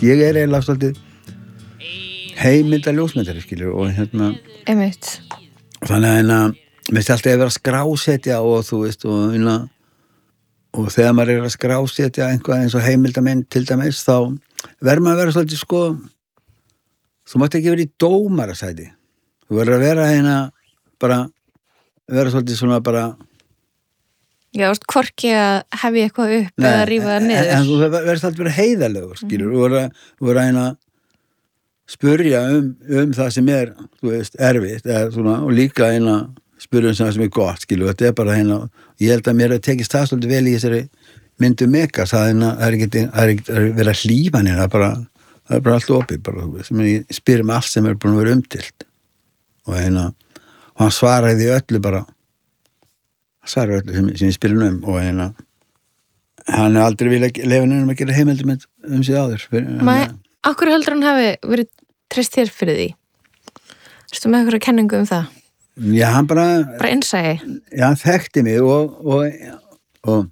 ég eiginlega svolítið heimilda ljósmyndari, skilur, og Einmitt. þannig að mér finnst alltaf að vera að skrásetja og þú veist, og þegar maður að skrásetja einhvað eins og heimildamenn til dæmis, þá verður maður að vera svolítið, sko, þú mátt ekki vera í dómarasæti, þú verður að vera bara, vera svolítið svona bara. Já, hvorki að hefja eitthvað upp eða rífa það niður. En þú verður alltaf að vera heiðarlegur, skilur, þú verður að spurja það sem þú veist, erfitt, svona, og líka spurja það sem gott, skilur, þetta bara ég held að mér tekist það svolítið vel í þessari myndu Megas, það er ekki verið að hlífa henni, það er bara allt opið, bara, sem ég spyr allt sem búin að vera umtilt, og hann svaraði öllu bara, svaraði öllu sem ég spyr og hann aldrei vilja lefa nefnum að gera heimildumynd sig áður. Akkur heldur hann hafi verið treyst þér fyrir því? Erstu með eitthvað kenningu það? Já, hann bara innsæi? Já, hann þekkti mig og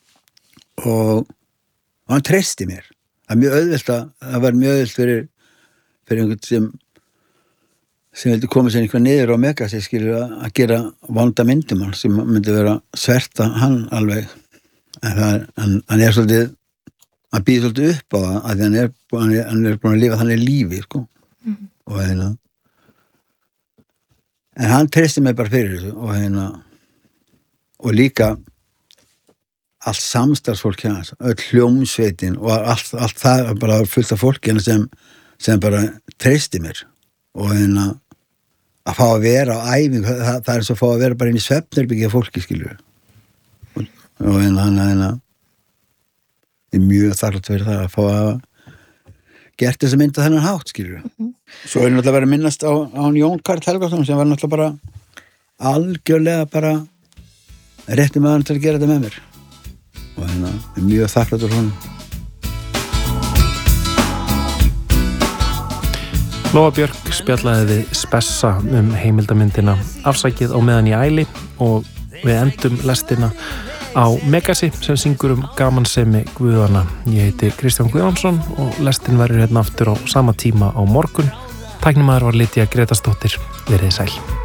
hann treysti mér. Það var mjög auðvelt fyrir einhvern sem vildi koma sér einhvað niður á Megas, skilur, að gera vonda myndum sem myndi vera sverta hann alveg. En hann svolítið, hann býði svolítið upp á það, að hann er búin að lifa þannig lífi, sko. Og en hann treysti mig bara fyrir þessu og líka allt samstarfsfólk hans, öll hljómsveitin og allt það bara fullt af fólki sem bara treysti mér og að fá að vera á æfing, það er svo að fá að vera bara inn í svefnherbergi fólki, skilur, og hann er mjög þakklátt fyrir það að fá að gert þess að mynda þennan hátt, skilur. Svo er náttúrulega verið að minnast á Jón Karl Helgason sem var náttúrulega bara algjörlega bara rétti maður til að gera þetta með mér og er mjög þakklátt fyrir honum. Lóa Björk spjallaði við Spessa heimildamyndina Afsakið á meðan ég æli og við endum lestina á Megasi sem syngur gamansemi Guðana. Ég heiti Kristján Guðjónsson og lestin verður hérna aftur á sama tíma á morgun. Tæknimaður var Lydia Gretarsdóttir. Verið sæl.